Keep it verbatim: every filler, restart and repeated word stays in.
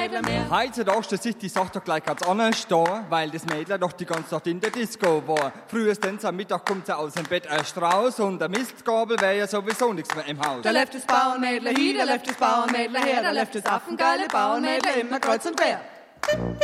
Bauernmädler mehr. Heutzutage stellt sich die Sache doch gleich ganz anders da, weil das Mädler doch die ganze Nacht in der Disco war. Frühestens am Mittag kommt sie aus dem Bett erst raus und eine Mistgabel wäre ja sowieso nichts mehr im Haus. Da läuft das Bauernmädler hin, da läuft das Bauernmädler her, da läuft das affengeile Bauernmädler immer kreuz und quer.